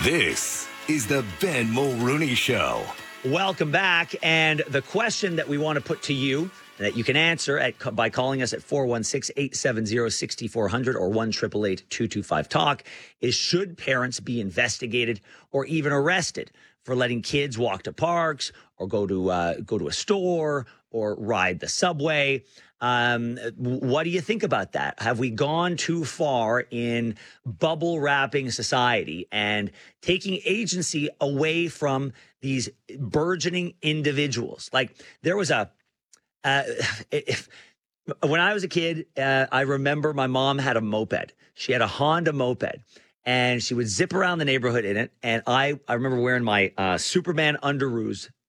This is the Ben Mulrooney Show. Welcome back. And the question that we want to put to you that you can answer by calling us at 416-870-6400 or 1-888-225-TALK is, should parents be investigated or even arrested for letting kids walk to parks or go to a store or ride the subway? What do you think about that? Have we gone too far in bubble wrapping society and taking agency away from these burgeoning individuals? Like, there was when I was a kid, I remember my mom had a moped. She had a Honda moped, and she would zip around the neighborhood in it. And I remember wearing my Superman underoos